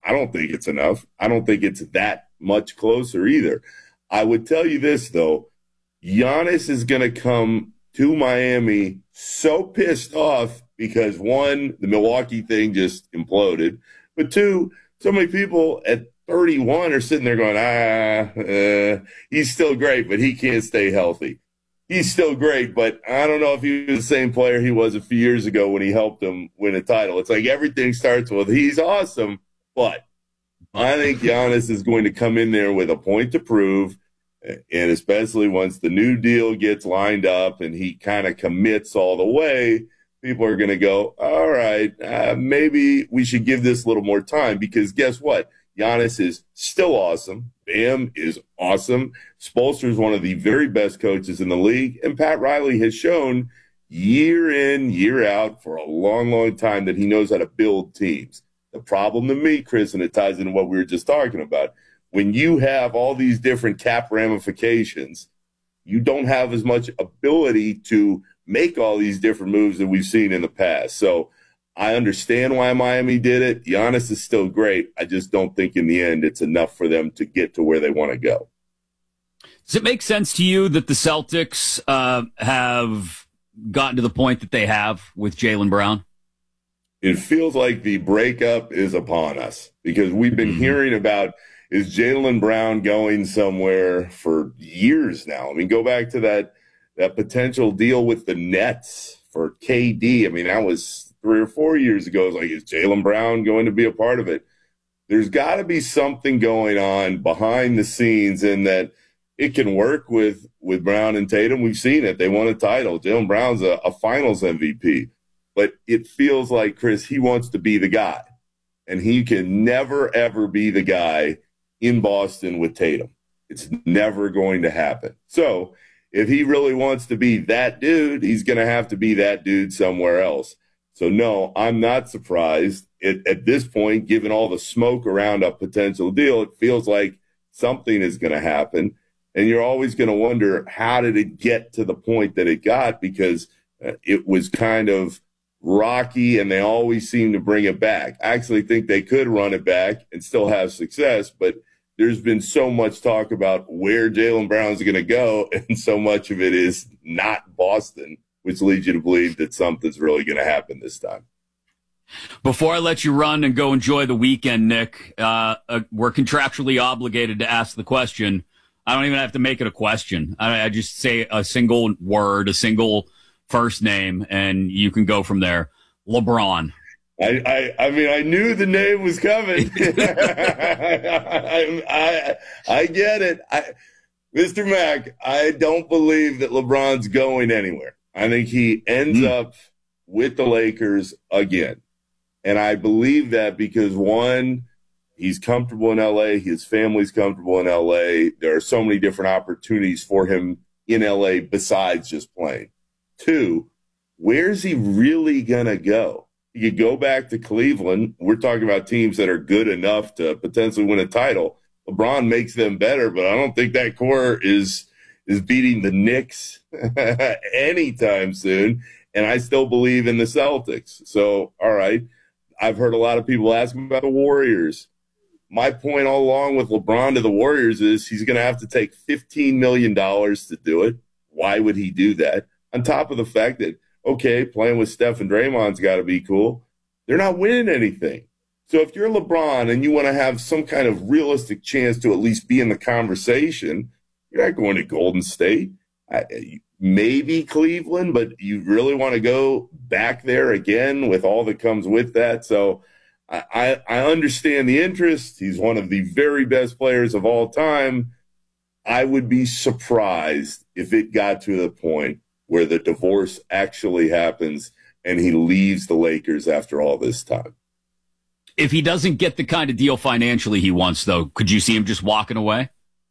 I don't think it's enough. I don't think it's that much closer either. I would tell you this, though. Giannis is going to come to Miami so pissed off because, one, the Milwaukee thing just imploded. But, two, so many people at 31 are sitting there going, he's still great, but he can't stay healthy. He's still great, but I don't know if he was the same player he was a few years ago when he helped them win a title. It's like everything starts with he's awesome, but I think Giannis is going to come in there with a point to prove, and especially once the new deal gets lined up and he kind of commits all the way, people are going to go, all right, maybe we should give this a little more time because guess what? Giannis is still awesome. Bam is awesome. Spoelstra is one of the very best coaches in the league, and Pat Riley has shown year in, year out for a long, long time that he knows how to build teams. The problem to me, Chris, and it ties into what we were just talking about, when you have all these different cap ramifications, you don't have as much ability to make all these different moves that we've seen in the past. So I understand why Miami did it. Giannis is still great. I just don't think in the end it's enough for them to get to where they want to go. Does it make sense to you that the Celtics have gotten to the point that they have with Jaylen Brown? It feels like the breakup is upon us because we've been hearing about is Jaylen Brown going somewhere for years now. I mean, go back to that potential deal with the Nets for KD. I mean, that was 3 or 4 years ago. It's like, is Jaylen Brown going to be a part of it? There's got to be something going on behind the scenes in that it can work with Brown and Tatum. We've seen it. They won a title. Jaylen Brown's a finals MVP. But it feels like, Chris, he wants to be the guy. And he can never, ever be the guy in Boston with Tatum. It's never going to happen. So if he really wants to be that dude, he's going to have to be that dude somewhere else. So, no, I'm not surprised. At this point, given all the smoke around a potential deal, it feels like something is going to happen. And you're always going to wonder, how did it get to the point that it got? Because it was kind of rocky, and they always seem to bring it back. I actually think they could run it back and still have success, but there's been so much talk about where Jaylen Brown is going to go, and so much of it is not Boston, which leads you to believe that something's really going to happen this time. Before I let you run and go enjoy the weekend, Nick, we're contractually obligated to ask the question. I don't even have to make it a question. I just say a single word, a single first name, and you can go from there. LeBron. I mean, I knew the name was coming. I get it. Mr. Mack, I don't believe that LeBron's going anywhere. I think he ends up with the Lakers again. And I believe that because, one, he's comfortable in L.A., his family's comfortable in L.A., there are so many different opportunities for him in L.A. besides just playing. 2, where's he really going to go? He could go back to Cleveland. We're talking about teams that are good enough to potentially win a title. LeBron makes them better, but I don't think that core is beating the Knicks anytime soon. And I still believe in the Celtics. So, all right, I've heard a lot of people asking about the Warriors. My point all along with LeBron to the Warriors is he's going to have to take $15 million to do it. Why would he do that? On top of the fact that, okay, playing with Steph and Draymond's got to be cool. They're not winning anything. So if you're LeBron and you want to have some kind of realistic chance to at least be in the conversation, you're not going to Golden State. Maybe Cleveland, but you really want to go back there again with all that comes with that. So I understand the interest. He's one of the very best players of all time. I would be surprised if it got to the point where the divorce actually happens and he leaves the Lakers after all this time. If he doesn't get the kind of deal financially he wants, though, could you see him just walking away?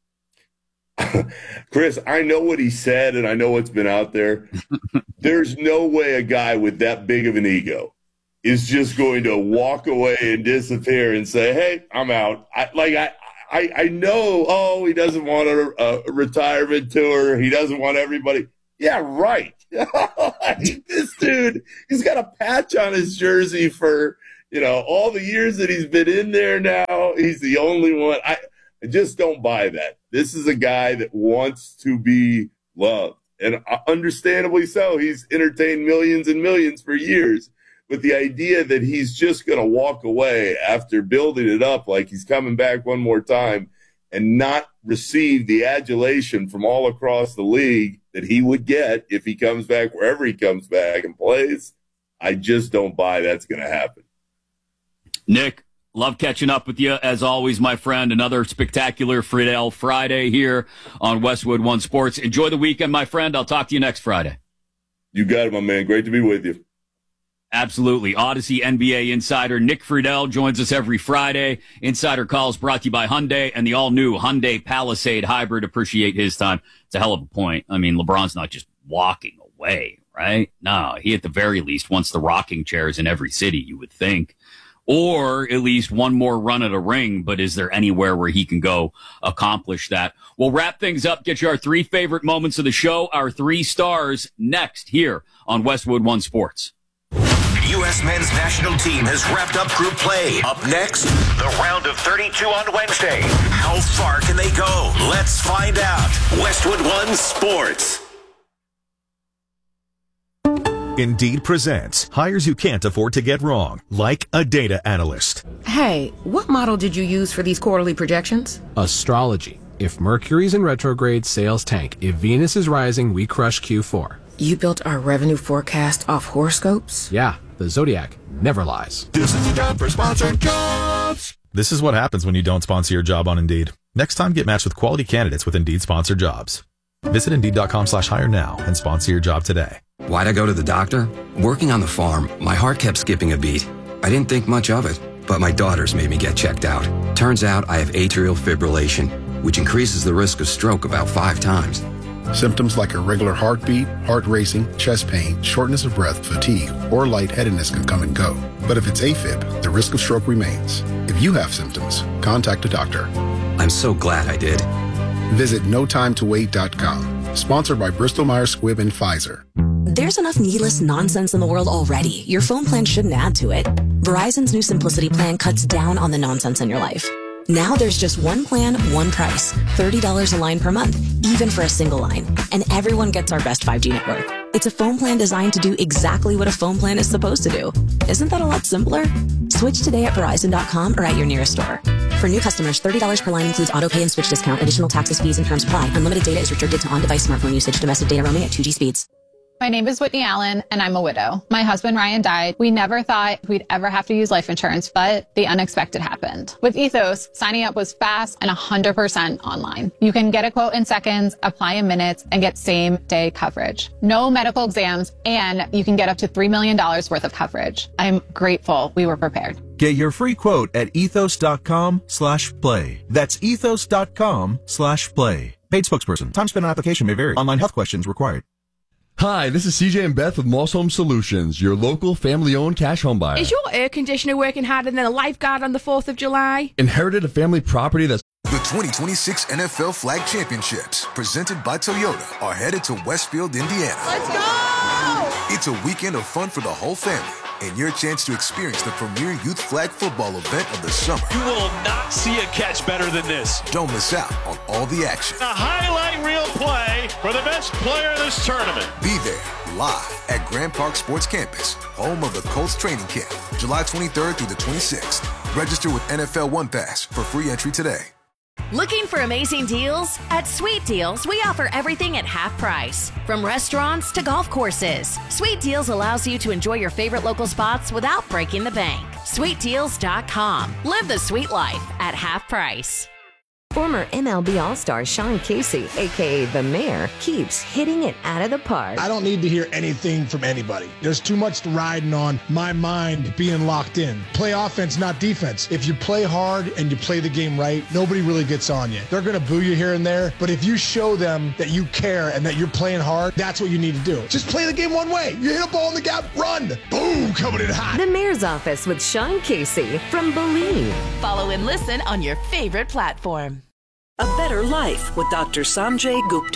Chris, I know what he said, and I know what's been out there. There's no way a guy with that big of an ego is just going to walk away and disappear and say, hey, I'm out. I know, he doesn't want a retirement tour. He doesn't want everybody. Yeah, right. This dude, he's got a patch on his jersey for, all the years that he's been in there now. he's the only one. I just don't buy that. This is a guy that wants to be loved, and understandably so. He's entertained millions and millions for years. But the idea that he's just going to walk away after building it up like he's coming back one more time and not receive the adulation from all across the league that he would get if he comes back wherever he comes back and plays, I just don't buy that's going to happen. Nick, love catching up with you, as always, my friend. Another spectacular Friedel Friday here on Westwood One Sports. Enjoy the weekend, my friend. I'll talk to you next Friday. You got it, my man. Great to be with you. Absolutely. Odyssey NBA insider Nick Friedel joins us every Friday. Insider Calls brought to you by Hyundai and the all-new Hyundai Palisade Hybrid. Appreciate his time. It's a hell of a point. I mean, LeBron's not just walking away, right? No, he at the very least wants the rocking chairs in every city, you would think. Or at least one more run at a ring, but is there anywhere where he can go accomplish that? We'll wrap things up, get you our 3 favorite moments of the show, our 3 stars next here on Westwood One Sports. U.S. men's national team has wrapped up group play. Up next, the round of 32 on Wednesday. How far can they go? Let's find out. Westwood One Sports. Indeed presents hires you can't afford to get wrong, like a data analyst. Hey, what model did you use for these quarterly projections? Astrology. If Mercury's in retrograde, sales tank. If Venus is rising, we crush Q4. You built our revenue forecast off horoscopes? Yeah, the Zodiac never lies. This is the time for sponsored jobs. This is what happens when you don't sponsor your job on Indeed. Next time, get matched with quality candidates with Indeed sponsored jobs. Visit Indeed.com/hire now and sponsor your job today. Why'd I go to the doctor? Working on the farm, my heart kept skipping a beat. I didn't think much of it, but my daughters made me get checked out. Turns out I have atrial fibrillation, which increases the risk of stroke about 5 times. Symptoms like irregular heartbeat, heart racing, chest pain, shortness of breath, fatigue, or lightheadedness can come and go. But if it's AFib, the risk of stroke remains. If you have symptoms, contact a doctor. I'm so glad I did. Visit notimetowait.com. Sponsored by Bristol-Myers Squibb and Pfizer. There's enough needless nonsense in the world already. Your phone plan shouldn't add to it. Verizon's new Simplicity plan cuts down on the nonsense in your life. Now there's just one plan, one price. $30 a line per month, even for a single line. And everyone gets our best 5G network. It's a phone plan designed to do exactly what a phone plan is supposed to do. Isn't that a lot simpler? Switch today at Verizon.com or at your nearest store. For new customers, $30 per line includes auto pay and switch discount. Additional taxes, fees, and terms apply. Unlimited data is restricted to on-device smartphone usage. Domestic data roaming at 2G speeds. My name is Whitney Allen, and I'm a widow. My husband, Ryan, died. We never thought we'd ever have to use life insurance, but the unexpected happened. With Ethos, signing up was fast and 100% online. You can get a quote in seconds, apply in minutes, and get same-day coverage. No medical exams, and you can get up to $3 million worth of coverage. I'm grateful we were prepared. Get your free quote at ethos.com/play. That's ethos.com/play. Paid spokesperson. Time spent on application may vary. Online health questions required. Hi, this is CJ and Beth with Moss Home Solutions, your local family-owned cash home buyer. Is your air conditioner working harder than a lifeguard on the 4th of July? Inherited a family property that's... The 2026 NFL Flag Championships, presented by Toyota, are headed to Westfield, Indiana. Let's go! It's a weekend of fun for the whole family, and your chance to experience the premier youth flag football event of the summer. You will not see a catch better than this. Don't miss out on all the action. A highlight reel play for the best player of this tournament. Be there live at Grand Park Sports Campus, home of the Colts training camp, July 23rd through the 26th. Register with NFL One Pass for free entry today. Looking for amazing deals? At Sweet Deals, we offer everything at half price. From restaurants to golf courses, Sweet Deals allows you to enjoy your favorite local spots without breaking the bank. SweetDeals.com. Live the sweet life at half price. Former MLB All-Star Sean Casey, a.k.a. The Mayor, keeps hitting it out of the park. I don't need to hear anything from anybody. There's too much riding on my mind being locked in. Play offense, not defense. If you play hard and you play the game right, nobody really gets on you. They're going to boo you here and there, but if you show them that you care and that you're playing hard, that's what you need to do. Just play the game one way. You hit a ball in the gap, run. Boom, coming in hot. The Mayor's Office with Sean Casey from Believe. Follow and listen on your favorite platform. A Better Life with Dr. Sanjay Gupta.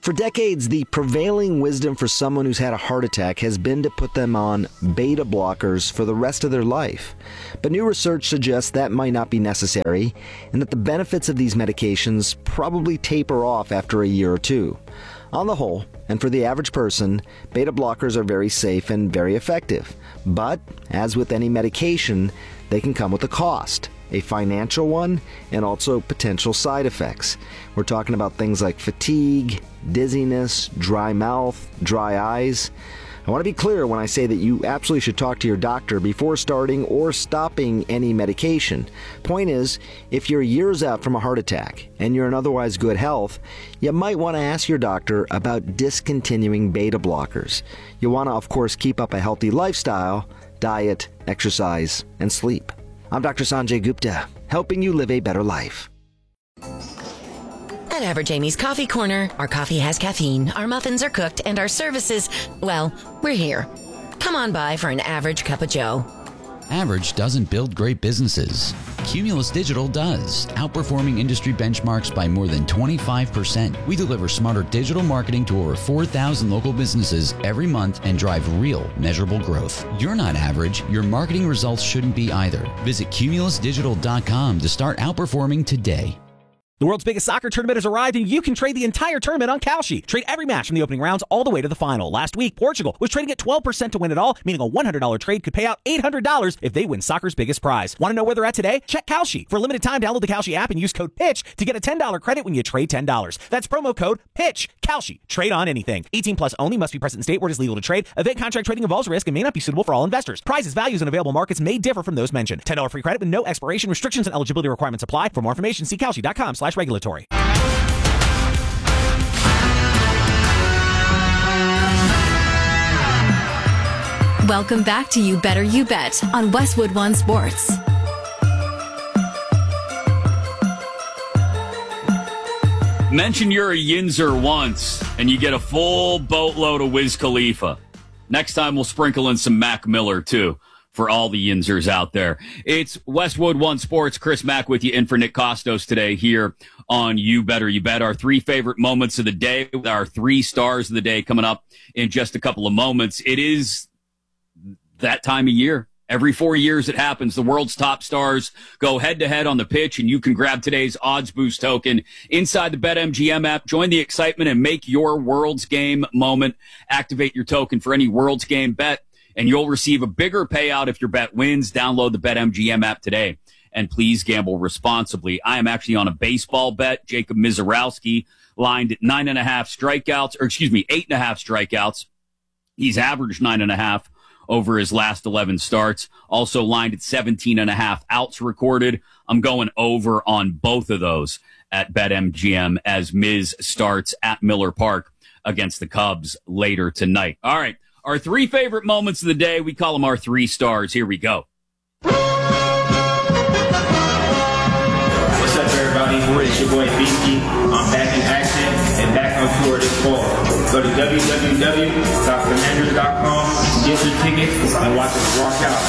For decades, the prevailing wisdom for someone who's had a heart attack has been to put them on beta blockers for the rest of their life. But new research suggests that might not be necessary, and that the benefits of these medications probably taper off after a year or two. On the whole, and for the average person, beta blockers are very safe and very effective. But, as with any medication, they can come with a cost. A financial one, and also potential side effects. We're talking about things like fatigue, dizziness, dry mouth, dry eyes. I want to be clear when I say that you absolutely should talk to your doctor before starting or stopping any medication. Point is, if you're years out from a heart attack and you're in otherwise good health, you might want to ask your doctor about discontinuing beta blockers. You want to, of course, keep up a healthy lifestyle, diet, exercise, and sleep. I'm Dr. Sanjay Gupta, helping you live a better life. At Average Amy's Coffee Corner, our coffee has caffeine, our muffins are cooked, and our services, well, we're here. Come on by for an average cup of joe. Average doesn't build great businesses. Cumulus Digital does, outperforming industry benchmarks by more than 25%. We deliver smarter digital marketing to over 4,000 local businesses every month and drive real, measurable growth. You're not average. Your marketing results shouldn't be either. Visit cumulusdigital.com to start outperforming today. The world's biggest soccer tournament has arrived, and you can trade the entire tournament on Kalshi. Trade every match from the opening rounds all the way to the final. Last week, Portugal was trading at 12% to win it all, meaning a $100 trade could pay out $800 if they win soccer's biggest prize. Want to know where they're at today? Check Kalshi. For a limited time, download the Kalshi app and use code PITCH to get a $10 credit when you trade $10. That's promo code PITCH. Kalshi. Trade on anything. 18 plus only. Must be present in state where it is legal to trade. Event contract trading involves risk and may not be suitable for all investors. Prizes, values, and available markets may differ from those mentioned. $10 free credit with no expiration. Restrictions and eligibility requirements apply. For more information, see Kalshi.com/regulatory. Welcome back to You Better You Bet on Westwood One Sports. Mention you're a Yinzer once, and you get a full boatload of Wiz Khalifa. Next time, we'll sprinkle in some Mac Miller, too, for all the Yinzers out there. It's Westwood One Sports. Chris Mack with you in for Nick Costos today here on You Better You Bet. Our three favorite moments of the day, with our 3 stars of the day coming up in just a couple of moments. It is that time of year. Every 4 years it happens. The world's top stars go head-to-head on the pitch, and you can grab today's Odds Boost token inside the BetMGM app. Join the excitement and make your World's Game moment. Activate your token for any World's Game bet, and you'll receive a bigger payout if your bet wins. Download the BetMGM app today, and please gamble responsibly. I am actually on a baseball bet. Jacob Mizorowski lined at 8.5 strikeouts. He's averaged 9.5 over his last 11 starts. Also lined at 17.5 outs recorded. I'm going over on both of those at BetMGM as Miz starts at Miller Park against the Cubs later tonight. All right, our 3 favorite moments of the day. We call them our 3 stars. Here we go. What's up, everybody? It's your boy Beastie. I'm back in action and back on tour this fall. Go to www.commanders.com, get your tickets, and watch us rock out.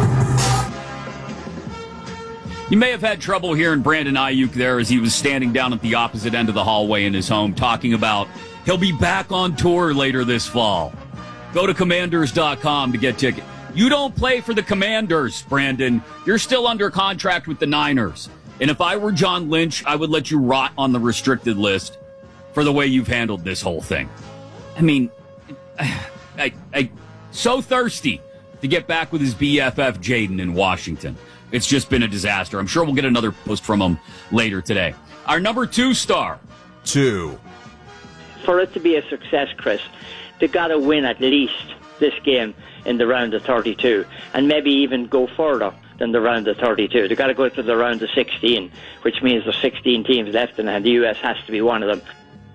You may have had trouble hearing Brandon Ayuk there as he was standing down at the opposite end of the hallway in his home talking about he'll be back on tour later this fall. Go to commanders.com to get tickets. You don't play for the Commanders, Brandon. You're still under contract with the Niners. And if I were John Lynch, I would let you rot on the restricted list for the way you've handled this whole thing. I mean, I so thirsty to get back with his BFF Jaden in Washington. It's just been a disaster. I'm sure we'll get another post from him later today. Our number 2 star. 2. For it to be a success, Chris, they got to win at least this game in the round of 32, and maybe even go further than the round of 32. They got to go to the round of 16, which means there's 16 teams left, and the U.S. has to be one of them.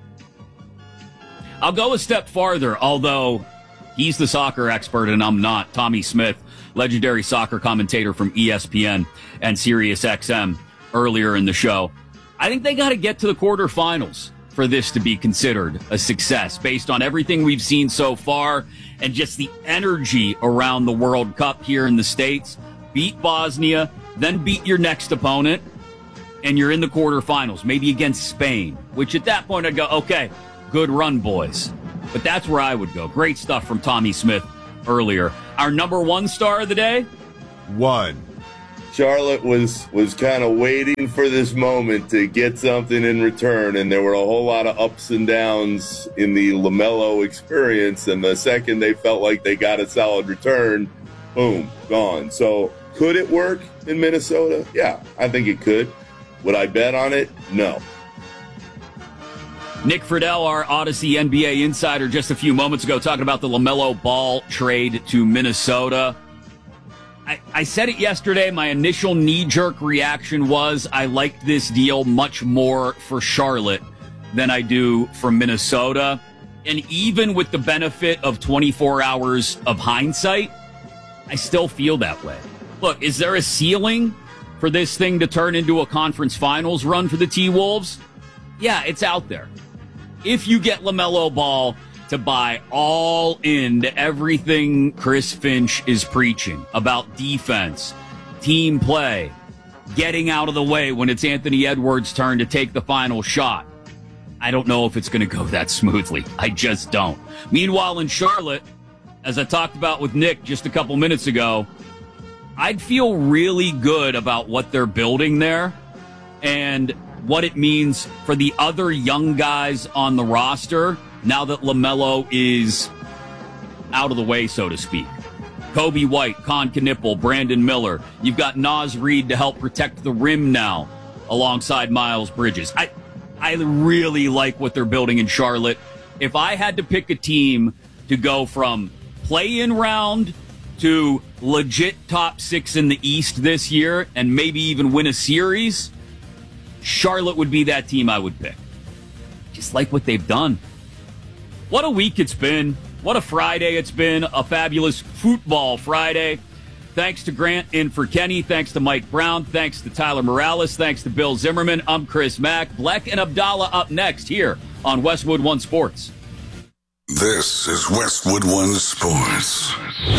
I'll go a step farther, although he's the soccer expert and I'm not. Tommy Smith, legendary soccer commentator from ESPN and SiriusXM earlier in the show. I think they got to get to the quarterfinals for this to be considered a success based on everything we've seen so far and just the energy around the World Cup here in the States. Beat Bosnia, then beat your next opponent, and you're in the quarterfinals, maybe against Spain, which at that point I'd go, okay, good run, boys. But that's where I would go. Great stuff from Tommy Smith earlier. Our number one star of the day? One. Charlotte was kind of waiting for this moment to get something in return, and there were a whole lot of ups and downs in the LaMelo experience, and the second they felt like they got a solid return, boom, gone. So could it work in Minnesota? Yeah, I think it could. Would I bet on it? No. Nick Friedel, our Odyssey NBA insider, just a few moments ago talking about the LaMelo Ball trade to Minnesota. I said it yesterday. My initial knee-jerk reaction was I liked this deal much more for Charlotte than I do for Minnesota. And even with the benefit of 24 hours of hindsight, I still feel that way. Look, is there a ceiling for this thing to turn into a conference finals run for the T-Wolves? Yeah, it's out there. If you get LaMelo Ball to buy all into everything Chris Finch is preaching about defense, team play, getting out of the way when it's Anthony Edwards' turn to take the final shot, I don't know if it's going to go that smoothly. I just don't. Meanwhile, in Charlotte, as I talked about with Nick just a couple minutes ago, I'd feel really good about what they're building there and what it means for the other young guys on the roster now that LaMelo is out of the way, so to speak. Kobe White, Con Knipple, Brandon Miller. You've got Naz Reid to help protect the rim now alongside Miles Bridges. I really like what they're building in Charlotte. If I had to pick a team to go from play-in round to legit top 6 in the East this year and maybe even win a series, Charlotte would be that team I would pick. Just like what they've done. What a week it's been. What a Friday it's been. A fabulous football Friday. Thanks to Grant in for Kenny. Thanks to Mike Brown. Thanks to Tyler Morales. Thanks to Bill Zimmerman. I'm Chris Mack. Bleck and Abdallah up next here on Westwood One Sports. This is Westwood One Sports.